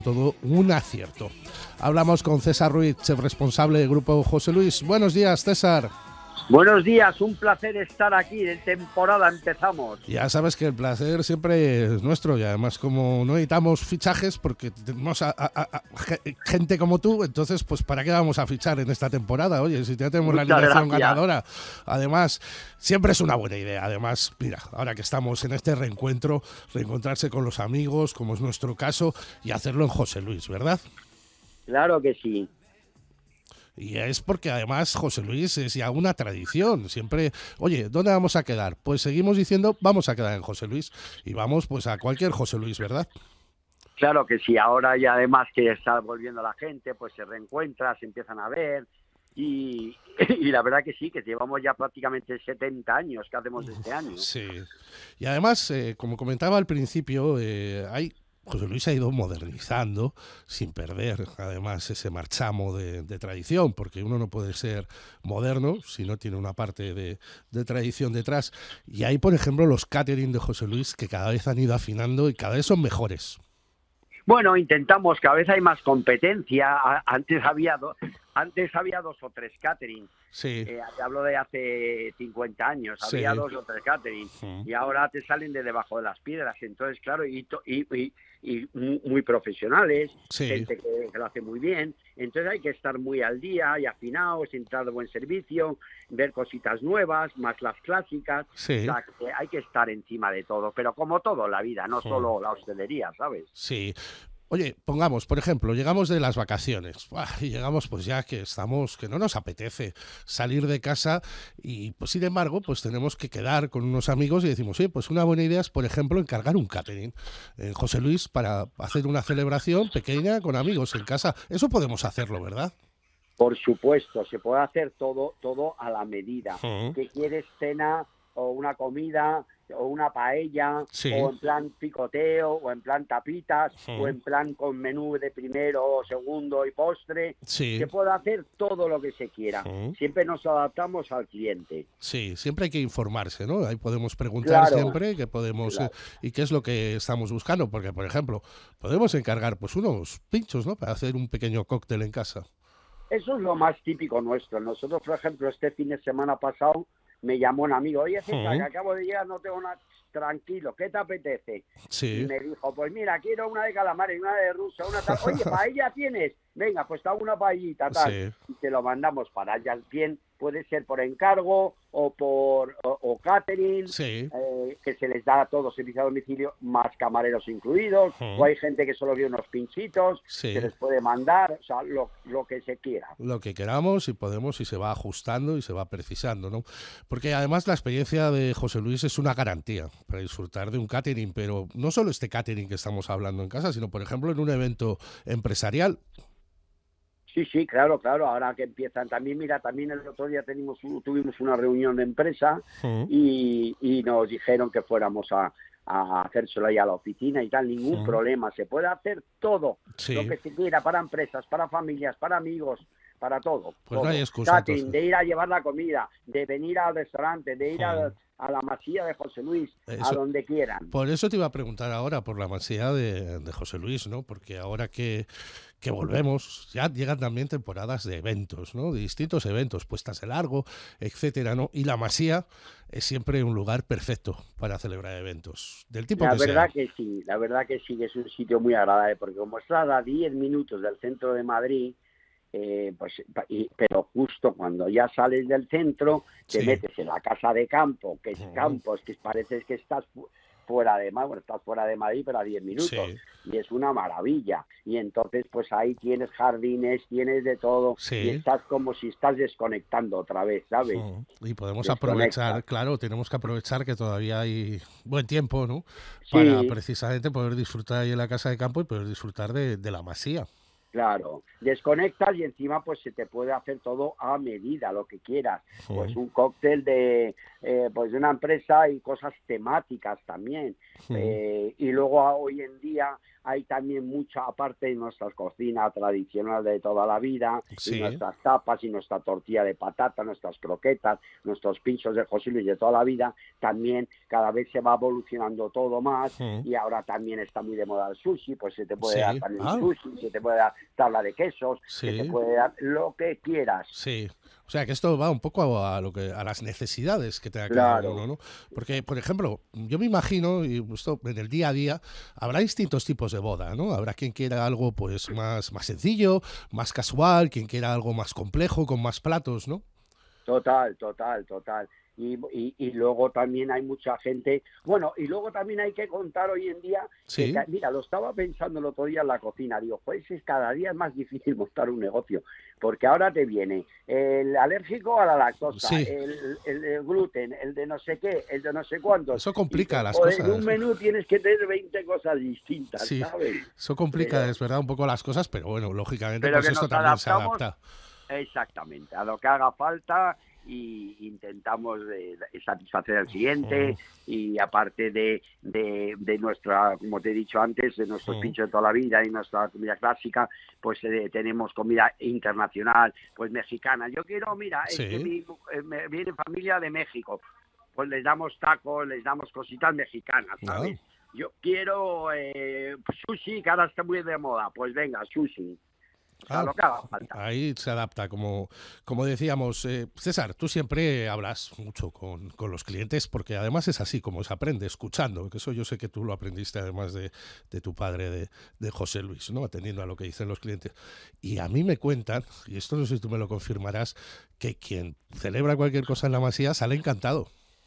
todo un acierto. Hablamos con César Ruiz, chef responsable del Grupo José Luis. Buenos días, César. Buenos días, un placer estar aquí, de temporada empezamos. Ya sabes que el placer siempre es nuestro y además como no necesitamos fichajes porque tenemos a gente como tú, entonces pues ¿para qué vamos a fichar en esta temporada? Oye, si ya tenemos la alineación ganadora, además siempre es una buena idea. Además, mira, ahora que estamos en este reencuentro, reencontrarse con los amigos, como es nuestro caso, y hacerlo en José Luis, ¿verdad? Claro que sí. Y es porque además José Luis es ya una tradición. Siempre, oye, ¿dónde vamos a quedar? Pues seguimos diciendo, vamos a quedar en José Luis. Y vamos pues a cualquier José Luis, ¿verdad? Claro que sí. Ahora ya además que está volviendo la gente, pues se reencuentra, se empiezan a ver. Y la verdad que sí, que llevamos ya prácticamente 70 años que hacemos este año. Sí. Y además, como comentaba al principio, José Luis ha ido modernizando sin perder, además, ese marchamo de tradición, porque uno no puede ser moderno si no tiene una parte de tradición detrás. Y hay, por ejemplo, los catering de José Luis que cada vez han ido afinando y cada vez son mejores. Bueno, intentamos, cada vez hay más competencia. Antes había dos o tres catering. Sí. Te hablo de hace 50 años. Sí. Había 2 o 3 catering. Y ahora te salen de debajo de las piedras. Entonces, claro, y muy profesionales, sí. Gente que lo hace muy bien. Entonces hay que estar muy al día y afinados, entrar de buen servicio, ver cositas nuevas, más las clásicas. Sí. O sea, que hay que estar encima de todo, pero como todo en la vida, no solo la hostelería, ¿sabes? Sí. Oye, pongamos, por ejemplo, llegamos de las vacaciones y llegamos pues ya que no nos apetece salir de casa y pues sin embargo pues tenemos que quedar con unos amigos y decimos, oye, pues una buena idea es, por ejemplo, encargar un catering en José Luis para hacer una celebración pequeña con amigos en casa. Eso podemos hacerlo, ¿verdad? Por supuesto, se puede hacer todo a la medida. ¿Qué quieres, cena o una comida o una paella, sí. o en plan picoteo, o en plan tapitas, o en plan con menú de primero, segundo y postre? Sí. Se puede hacer todo lo que se quiera. Siempre nos adaptamos al cliente. Sí, siempre hay que informarse, ¿no? Ahí podemos preguntar siempre qué podemos y qué es lo que estamos buscando, porque por ejemplo, podemos encargar pues unos pinchos, ¿no? Para hacer un pequeño cóctel en casa. Eso es lo más típico nuestro. Nosotros, por ejemplo, este fin de semana pasado me llamó un amigo, oye, César, que acabo de llegar, no tengo nada, tranquilo, ¿qué te apetece? Sí. Y me dijo, pues mira, quiero una de calamares, una de rusa, una tal, oye, paella tienes, venga, pues te hago una paellita, tal, y te lo mandamos para allá al bien, puede ser por encargo o catering, que se les da todo servicio a domicilio, más camareros incluidos, o hay gente que solo quiere unos pinchitos, se les puede mandar, o sea, lo que se quiera. Lo que queramos y podemos y se va ajustando y se va precisando, ¿no? Porque además la experiencia de José Luis es una garantía para disfrutar de un catering, pero no solo este catering que estamos hablando en casa, sino por ejemplo en un evento empresarial. Sí, claro, ahora que empiezan también, mira, también el otro día tuvimos una reunión de empresa y nos dijeron que fuéramos a hacérselo ahí a la oficina y tal, ningún problema, se puede hacer todo lo que se quiera, para empresas, para familias, para amigos, para todo. Pues todo. No hay excusa. Catering, de ir a llevar la comida, de venir al restaurante, de ir a la masía de José Luis, a donde quieran. Por eso te iba a preguntar ahora por la masía de José Luis, ¿no? Porque ahora que volvemos, ya llegan también temporadas de eventos, ¿no? De distintos eventos, puestas de largo, etcétera, ¿no? Y la masía es siempre un lugar perfecto para celebrar eventos, del tipo que sea. La verdad que sí, que es un sitio muy agradable, porque como está a 10 minutos del centro de Madrid, pero justo cuando ya sales del centro, te metes en la casa de campo, que es campo, es que parece que estás fuera de Madrid, estás fuera de Madrid, pero a 10 minutos, y es una maravilla. Y entonces, pues ahí tienes jardines, tienes de todo, y estás como si estás desconectando otra vez, ¿sabes? Y podemos aprovechar, claro, tenemos que aprovechar que todavía hay buen tiempo, ¿no? Para precisamente poder disfrutar ahí en la casa de campo y poder disfrutar de la masía. Claro, desconectas y encima pues se te puede hacer todo a medida, lo que quieras. Pues un cóctel de una empresa y cosas temáticas también. Y luego hoy en día hay también mucha, aparte de nuestra cocina tradicional de toda la vida, sí. y nuestras tapas, y nuestra tortilla de patata, nuestras croquetas, nuestros pinchos de José Luis de toda la vida, también cada vez se va evolucionando todo más, y ahora también está muy de moda el sushi, pues se te puede dar también sushi, se te puede dar tabla de quesos, se te puede dar lo que quieras. Sí. O sea, que esto va un poco a las necesidades que tenga cada uno, ¿no? Porque, por ejemplo, yo me imagino, y esto en el día a día, habrá distintos tipos de boda, ¿no? Habrá quien quiera algo pues más sencillo, más casual, quien quiera algo más complejo, con más platos, ¿no? Total. Y luego también hay mucha gente, bueno, y luego también hay que contar hoy en día, que, mira, lo estaba pensando el otro día en la cocina, digo, pues es cada día es más difícil montar un negocio, porque ahora te viene el alérgico a la lactosa, el gluten, el de no sé qué, el de no sé cuánto. Eso complica las cosas. En un menú tienes que tener 20 cosas distintas, ¿sabes? Eso complica, es verdad, un poco las cosas, pero bueno, lógicamente pues esto también se adapta. Exactamente, a lo que haga falta, y intentamos satisfacer al cliente, y aparte de nuestra, como te he dicho antes, de nuestros pinchos de toda la vida y nuestra comida clásica, pues tenemos comida internacional, pues mexicana. Yo quiero, mira, es que me viene familia de México, pues les damos tacos, les damos cositas mexicanas, ¿sabes? Yo quiero sushi, que ahora está muy de moda, pues venga, sushi. Lo que haga falta. Ahí se adapta, como decíamos. César, tú siempre hablas mucho con los clientes, porque además es así como se aprende, escuchando, que eso yo sé que tú lo aprendiste además de tu padre, de José Luis, ¿no? Atendiendo a lo que dicen los clientes. Y a mí me cuentan, y esto no sé si tú me lo confirmarás, que quien celebra cualquier cosa en la Masía sale encantado.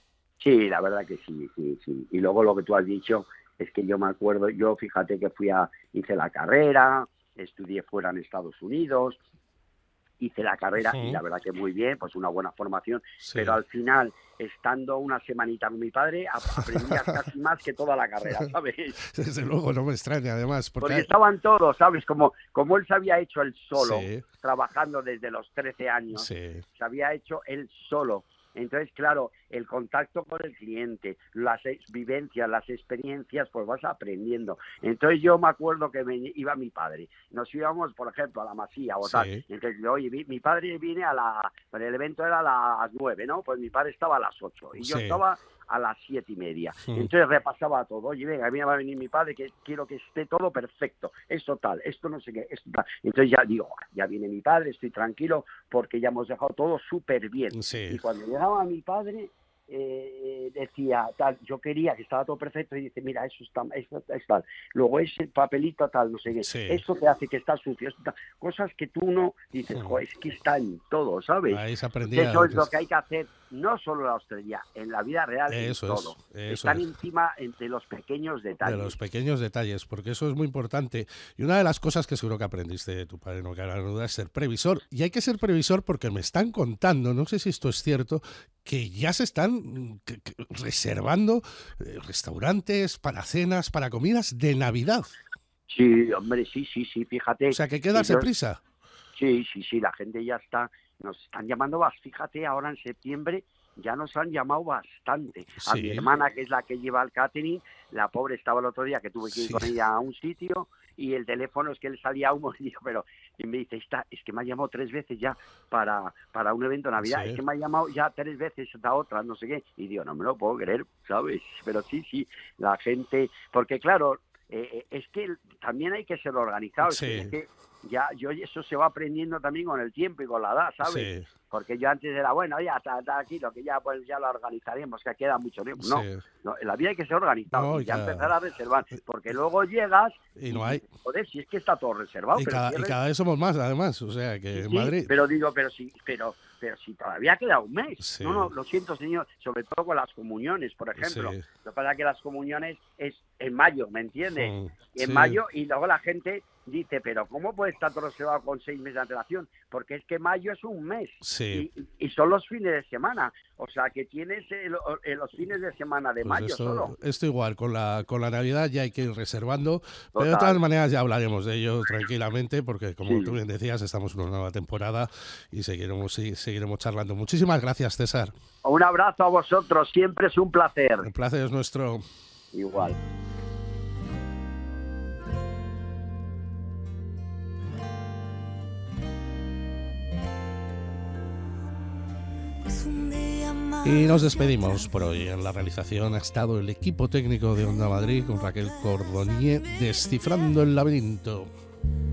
Sí, la verdad que sí. Y luego lo que tú has dicho es que yo me acuerdo, yo fíjate que hice la carrera, estudié fuera en Estados Unidos, hice la carrera y la verdad que muy bien, pues una buena formación, pero al final, estando una semanita con mi padre, aprendía casi más que toda la carrera, ¿sabes? Desde luego, no me extraña, además. Porque estaban todos, ¿sabes? Como él se había hecho él solo, trabajando desde los 13 años, se había hecho él solo. Entonces, claro, el contacto con el cliente, las vivencias, las experiencias, pues vas aprendiendo. Entonces yo me acuerdo que iba mi padre. Nos íbamos, por ejemplo, a la Masía o tal. Entonces, oye, mi padre viene el evento era a las 9, ¿no? Pues mi padre estaba a las 8 y yo estaba a las 7:30. Entonces repasaba todo. Oye, venga, a mí va a venir mi padre, que quiero que esté todo perfecto. Esto tal, esto no sé qué, esto tal. Entonces ya digo, ya viene mi padre, estoy tranquilo porque ya hemos dejado todo súper bien. Y cuando llegaba mi padre, decía tal, yo quería que estaba todo perfecto, y dice, mira, eso está tal, luego ese papelito tal, no sé qué, esto te hace que está sucio, cosas que tú no dices, es que está en todo, ¿sabes? Eso es lo que hay que hacer, no solo en la hostelería, en la vida real, eso en todo. Están encima de los pequeños detalles. De los pequeños detalles, porque eso es muy importante. Y una de las cosas que seguro que aprendiste de tu padre, no cabe duda, es ser previsor. Y hay que ser previsor porque me están contando, no sé si esto es cierto, que ya se están reservando restaurantes para cenas, para comidas de Navidad. Sí, hombre, sí, fíjate. O sea, que hay que darse prisa. Sí, la gente ya está, nos están llamando fíjate, ahora en septiembre ya nos han llamado bastante. A mi hermana, que es la que lleva el catering, la pobre estaba el otro día que tuve que ir con ella a un sitio, y el teléfono es que le salía humo, y me dice, es que me ha llamado 3 veces ya para un evento de Navidad, es que me ha llamado ya 3 veces la otra, no sé qué, y digo, no me lo puedo creer, ¿sabes? Pero sí, la gente, porque claro, es que también hay que ser organizado, es que eso se va aprendiendo también con el tiempo y con la edad, ¿sabes? Porque yo antes era, bueno, ya está aquí, lo que ya lo organizaremos, que queda mucho tiempo. No, en la vida hay que ser organizado y ya empezar a reservar, porque luego llegas y no hay. Joder, si es que está todo reservado. Y cada vez somos más, además, o sea, que en Madrid. Pero si todavía queda un mes. No, lo siento, señor, sobre todo con las comuniones, por ejemplo. Lo que pasa es que las comuniones es en mayo, ¿me entiendes? En mayo, y luego la gente dice, pero ¿cómo puede estar todo reservado con 6 meses de antelación? Porque es que mayo es un mes y son los fines de semana, o sea que tienes los fines de semana de mayo solo. Esto igual, con la Navidad ya hay que ir reservando, pero de todas maneras ya hablaremos de ello tranquilamente, porque como tú bien decías, estamos en una nueva temporada y seguiremos charlando. Muchísimas gracias, César. Un abrazo a vosotros, siempre es un placer. El placer es nuestro. Igual. Y nos despedimos por hoy. En la realización ha estado el equipo técnico de Onda Madrid con Raquel Cordonier descifrando el laberinto.